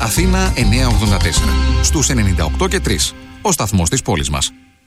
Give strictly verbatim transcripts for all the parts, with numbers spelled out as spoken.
Αθήνα εννιακόσια ογδόντα τέσσερα. Στους ενενήντα οκτώ και τρία. Ο σταθμός της πόλης μας.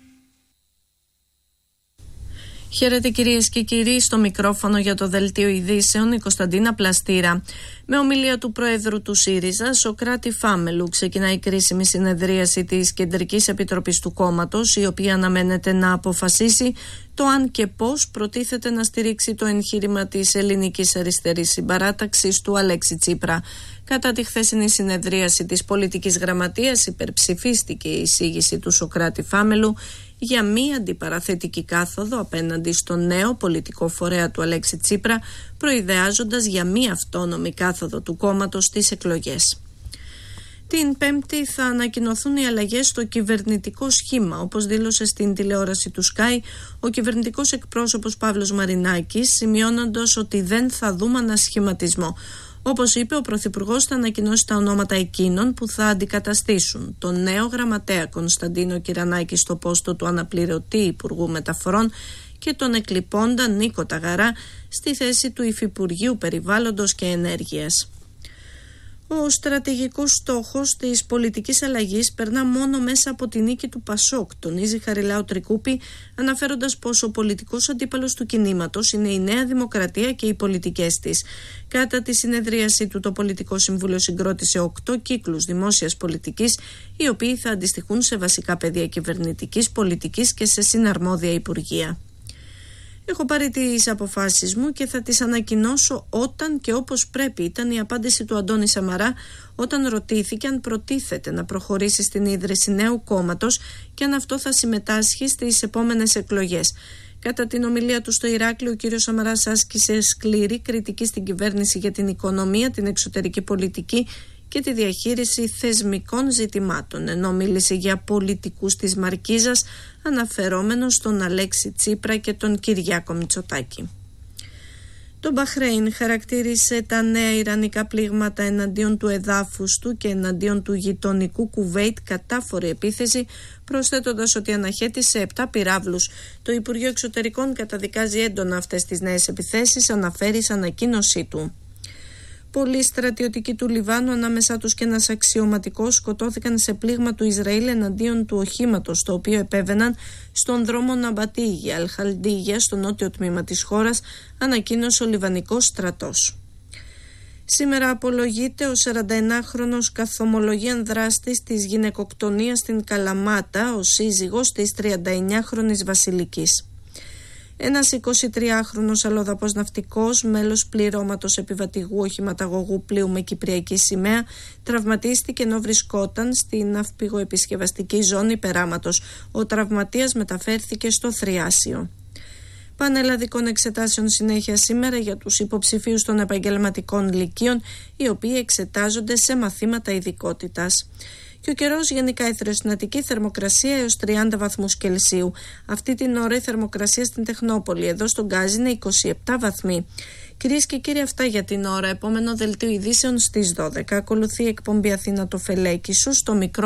Χαίρετε κυρίες και κύριοι, στο μικρόφωνο για το Δελτίο Ειδήσεων η Κωνσταντίνα Πλαστήρα. Με ομιλία του Προέδρου του ΣΥΡΙΖΑ, Σωκράτη Φάμελου, ξεκινάει η κρίσιμη συνεδρίαση της Κεντρικής Επιτροπής του κόμματος, η οποία αναμένεται να αποφασίσει το αν και πώς προτίθεται να στηρίξει το εγχείρημα της ελληνικής αριστερής συμπαράταξης του Αλέξη Τσίπρα. Κατά τη χθεσινή συνεδρίαση της πολιτικής γραμματείας υπερψηφίστηκε η εισήγηση του Σωκράτη Φάμελου για μη αντιπαραθετική κάθοδο απέναντι στο νέο πολιτικό φορέα του Αλέξη Τσίπρα, προειδεάζοντας για μη αυτόνομη κάθοδο του κόμματος στις εκλογές. Την Πέμπτη θα ανακοινωθούν οι αλλαγές στο κυβερνητικό σχήμα, όπως δήλωσε στην τηλεόραση του Sky ο κυβερνητικός εκπρόσωπος Παύλος Μαρινάκης, σημειώνοντας ότι δεν θα δούμε ανασχηματισμό. Όπως είπε, ο Πρωθυπουργός θα ανακοινώσει τα ονόματα εκείνων που θα αντικαταστήσουν τον νέο γραμματέα Κωνσταντίνο Κυρανάκη στο πόστο του αναπληρωτή Υπουργού Μεταφορών και τον εκλειπώντα Νίκο Ταγαρά στη θέση του Υφυπουργείου Περιβάλλοντος και Ενέργειας. Ο στρατηγικός στόχος της πολιτικής αλλαγής περνά μόνο μέσα από τη νίκη του Πασόκ, τονίζει Χαριλάου Τρικούπη, αναφέροντας πως ο πολιτικός αντίπαλος του κινήματος είναι η Νέα Δημοκρατία και οι πολιτικές της. Κατά τη συνεδρίαση του, το Πολιτικό Συμβούλιο συγκρότησε οκτώ κύκλους δημόσιας πολιτικής, οι οποίοι θα αντιστοιχούν σε βασικά πεδία κυβερνητικής πολιτικής και σε συναρμόδια υπουργεία. Έχω πάρει τις αποφάσεις μου και θα τις ανακοινώσω όταν και όπως πρέπει, ήταν η απάντηση του Αντώνη Σαμαρά όταν ρωτήθηκε αν προτίθεται να προχωρήσει στην ίδρυση νέου κόμματος και αν αυτό θα συμμετάσχει στις επόμενες εκλογές. Κατά την ομιλία του στο Ηράκλειο, ο κ. Σαμαράς άσκησε σκληρή κριτική στην κυβέρνηση για την οικονομία, την εξωτερική πολιτική και τη διαχείριση θεσμικών ζητημάτων, ενώ μίλησε για πολιτικούς της Μαρκίζας, αναφερόμενος στον Αλέξη Τσίπρα και τον Κυριάκο Μητσοτάκη. Το Μπαχρέιν χαρακτήρισε τα νέα ιρανικά πλήγματα εναντίον του εδάφους του και εναντίον του γειτονικού Κουβέιτ κατάφορη επίθεση, προσθέτοντας ότι αναχέτησε επτά πυράβλους. Το Υπουργείο Εξωτερικών καταδικάζει έντονα αυτές τις νέες επιθέσεις, αναφέρει σε ανακοίνωσή του. Πολλοί στρατιωτικοί του Λιβάνου, ανάμεσά τους και ένας αξιωματικός, σκοτώθηκαν σε πλήγμα του Ισραήλ εναντίον του οχήματος, το οποίο επέβαιναν στον δρόμο Ναμπατίγια, Αλχαλντίγια, στο νότιο τμήμα της χώρας, ανακοίνωσε ο Λιβανικός στρατός. Σήμερα απολογείται ο σαρανταεννάχρονος καθομολογίαν δράστης της γυναικοκτονίας στην Καλαμάτα, ο σύζυγος της τριανταεννιάχρονης Βασιλικής. Ένας εικοσιτριάχρονος αλλοδαπός ναυτικός, μέλος πληρώματος επιβατηγού οχηματαγωγού πλοίου με κυπριακή σημαία, τραυματίστηκε ενώ βρισκόταν στην ναυπηγοεπισκευαστική ζώνη περάματος. Ο τραυματίας μεταφέρθηκε στο Θριάσιο. Πανελλαδικών εξετάσεων συνέχεια σήμερα για τους υποψηφίους των επαγγελματικών λυκείων, οι οποίοι εξετάζονται σε μαθήματα ειδικότητας. Και ο καιρός γενικά εθεροστηνατική, θερμοκρασία έως τριάντα βαθμούς Κελσίου. Αυτή την ώρα η θερμοκρασία στην Τεχνόπολη, εδώ στον Γκάζι, είναι είκοσι επτά βαθμοί. Κυρίες και κύριοι, αυτά για την ώρα. Επόμενο δελτίο ειδήσεων στις δώδεκα. Ακολουθεί η εκπομπή Αθήνα το Φελέκι σου στο μικρό.